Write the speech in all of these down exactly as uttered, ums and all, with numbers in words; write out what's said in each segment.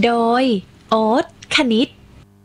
โดยโอ๊ตคณิต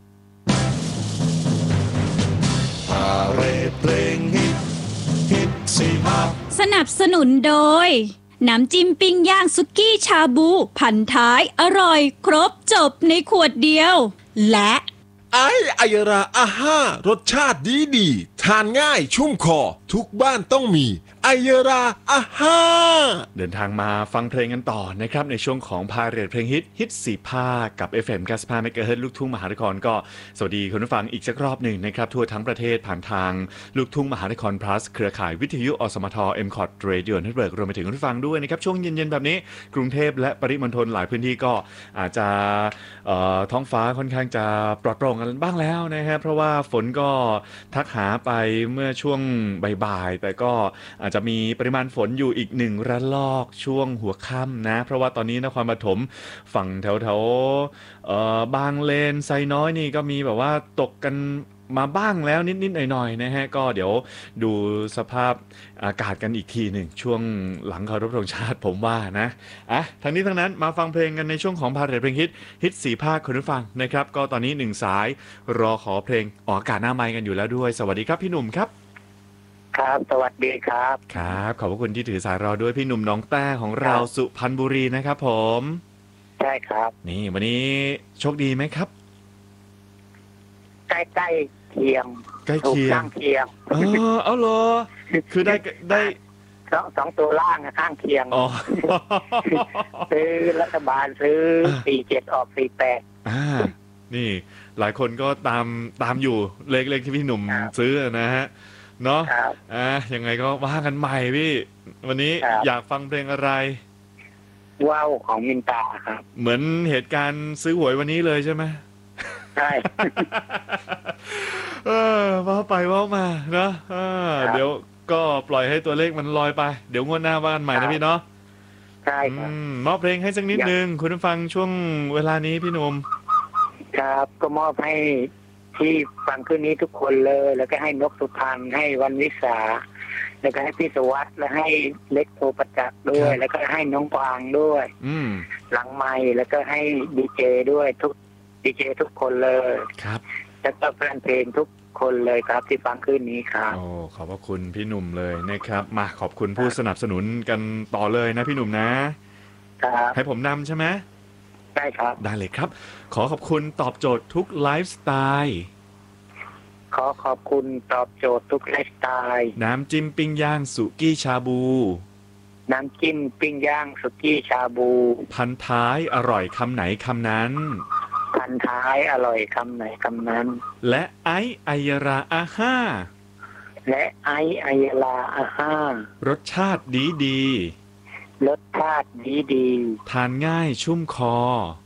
พาเรดเพลงฮิตฮิตสี่ภาคสนับสนุนโดยน้ำจิ้มปิ้งย่างสุกี้ชาบูพันท้ายอร่อยครบจบในขวดเดียวและไอไอยราอาห้ารสชาติดีดีทานง่ายชุ่มคอทุกบ้านต้องมีไอยราอาห้าเดินทางมาฟังเพลงกันต่อนะครับในช่วงของพาเรดเพลงฮิตฮิตสี่ภาคกับ เอฟ เอ็ม เก้าสิบห้า เมกะเฮิรตซ์ ลูกทุ่งมหานครก็สวัสดีคุณผู้ฟังอีกสักรอบหนึ่งนะครับทั่วทั้งประเทศผ่านทางลูกทุ่งมหานคร plus เครือข่ายวิทยุอสมท เอ็ม คอท Radio Network รวมไปถึงคุณผู้ฟังด้วยนะครับช่วงเย็นๆแบบนี้กรุงเทพและปริมณฑลหลายพื้นที่ก็อาจจะท้องฟ้าค่อนข้างจะปลอดโปร่งกันบ้างแล้วนะครับเพราะว่าฝนก็ทักหาไปเมื่อช่วงบ่ายๆแต่ก็อาจจะมีปริมาณฝนอยู่อีกหนึ่งระลอกช่วงหัวค่ำนะเพราะว่าตอนนี้นครปฐมฝั่งแถวๆบางเลนไซน้อยนี่ก็มีแบบว่าตกกันมาบ้างแล้วนิดๆหน่อยๆนะฮะก็เดี๋ยวดูสภาพอากาศกันอีกทีหนึ่งช่วงหลังเคารพธงชาติผมว่านะอ่ะทั้งนี้ทั้งนั้นมาฟังเพลงกันในช่วงของพาเรดเพลงฮิตฮิตสี่ภาคคุณผู้ฟังนะครับก็ตอนนี้หนึ่งสายรอขอเพลงออกอากาศหน้าไมค์กันอยู่แล้วด้วยสวัสดีครับพี่หนุ่มครับครับสวัสดีครับครับขอบคุณที่ถือสายรอด้วยพี่หนุ่มน้องแต้ของเราสุพรรณบุรีนะครับผมใช่ครับนี่วันนี้โชคดีไหมครับใกล้ใกล้เคียงใกล้เคียงข้างเคียงเออเอาเหรอคือได้ได้สองสองตัวล่างข้างเคียงอ๋อซื้อรัฐบาลซื้อสี่เจ็ดออกสี่แปดอ่านี่หลายคนก็ตามตามอยู่เลขเลขที่พี่หนุ่มซื้อนะฮะเนาะอ่ายังไงก็ว่ากันใหม่พี่วันนี้อยากฟังเพลงอะไรว้าวของมินตาครับเหมือนเหตุการณ์ซื้อหวยวันนี้เลยใช่ไหมใช่เออว่าไปว่ามาเนาะเดี๋ยวก็ปล่อยให้ตัวเลขมันลอยไปเดี๋ยวงวดหน้าว่ากันใหม่นะพี่เนาะใช่ครับมอบเพลงให้สักนิดนึงคุณผู้ฟังช่วงเวลานี้พี่หนุ่มครับก็มอบให้ที่ฟังคืนนี้ทุกคนเลยแล้วก็ให้นกสุพรรณให้วันวิสาแล้วก็ให้พี่สวัสดิ์และให้เล็กโทประจักษ์ด้วยแล้วก็ให้น้องกวางด้วยหลังไมค์แล้วก็ให้ดีเจด้วยทุกดีเจทุกคนเลยครับแล้วก็แฟนเพลงทุกคนเลยครับที่ฟังคืนนี้ครับโอ้ขอบพระคุณพี่หนุ่มเลยนะครับมาขอบคุณผู้สนับสนุนกันต่อเลยนะพี่หนุ่มนะครับให้ผมนำใช่ไหมใช่ครับได้เลยครับขอขอบคุณตอบโจทย์ทุกไลฟ์สไตล์ขอขอบคุณตอบโจทย์ทุกไลฟ์สไตล์น้ำจิ้มปิ้งย่างสุกี้ชาบูน้ำจิ้มปิ้งย่างสุกี้ชาบูพันท้ายอร่อยคำไหนคำนั้นพันท้ายอร่อยคำไหนคำนั้นและไอไอยราอาห้าและไอไอยราอาห้ารสชาติดีดีรสชาติดีดีทานง่ายชุ่มคอ